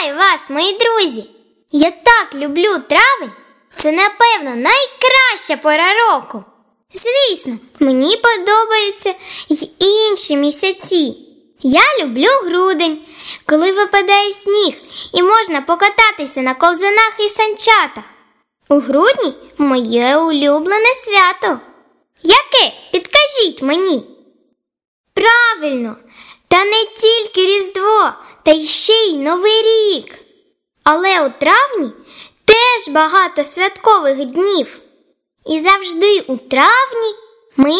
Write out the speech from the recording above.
Вітаю вас, мої друзі! Я так люблю травень! Це, напевно, найкраща пора року. Звісно, мені подобаються й інші місяці. Я люблю грудень, коли випадає сніг і можна покататися на ковзанах і санчатах. У грудні моє улюблене свято. Яке? Підкажіть мені. Правильно, та не тільки Різдво, та й ще й Новий рік. Але у травні теж багато святкових днів. І завжди у травні